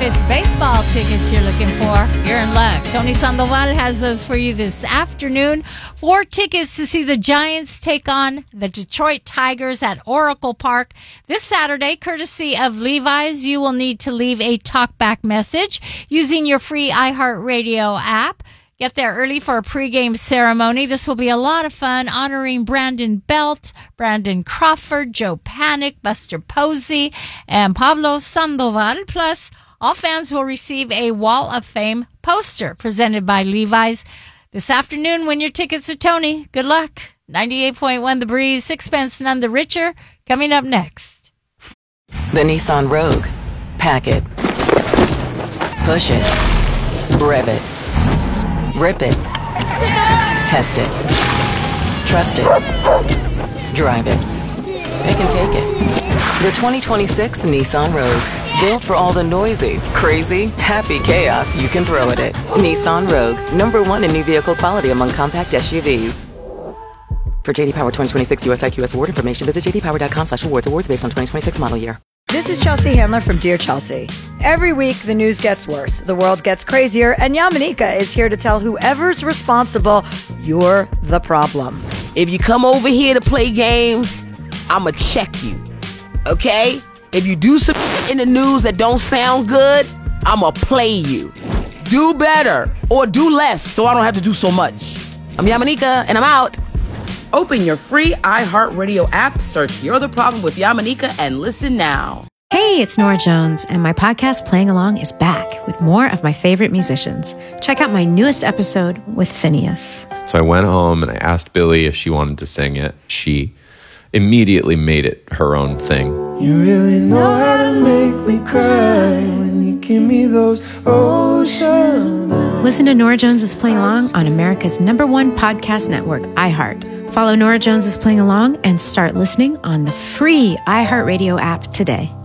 it's baseball tickets you're looking for, you're in luck. Tony Sandoval has those for you this afternoon. 4 tickets to see the Giants take on the Detroit Tigers at Oracle Park this Saturday, courtesy of Levi's. You will need to leave a talkback message using your free iHeartRadio app. Get there early for a pregame ceremony. This will be a lot of fun, honoring Brandon Belt, Brandon Crawford, Joe Panic, Buster Posey, and Pablo Sandoval. Plus, all fans will receive a Wall of Fame poster presented by Levi's. This afternoon, win your tickets to Tony. Good luck. 98.1 The Breeze, sixpence none the richer. Coming up next. The Nissan Rogue. Pack it. Push it. Rev it. Rip it. Test it. Trust it. Drive it. Pick and take it. The 2026 Nissan Rogue. Built for all the noisy, crazy, happy chaos you can throw at it. Nissan Rogue. #1 in new vehicle quality among compact SUVs. For JD Power 2026 US IQS award information, visit jdpower.com/awards. Awards based on 2026 model year. This is Chelsea Handler from Dear Chelsea. Every week, the news gets worse, the world gets crazier, and Yamanika is here to tell whoever's responsible, you're the problem. If you come over here to play games, I'ma check you, okay? If you do some in the news that don't sound good, I'ma play you. Do better, or do less, so I don't have to do so much. I'm Yamanika, and I'm out. Open your free iHeartRadio app, search You're the Problem with Yamanika, and listen now. Hey, it's Nora Jones, and my podcast Playing Along is back with more of my favorite musicians. Check out my newest episode with Phineas. So I went home and I asked Billy if she wanted to sing it. She immediately made it her own thing. You really know how to make me cry when you give me those ocean eyes. Listen to Nora Jones is Playing Along on America's #1 podcast network, iHeart. Follow Nora Jones is Playing Along and start listening on the free iHeartRadio app today.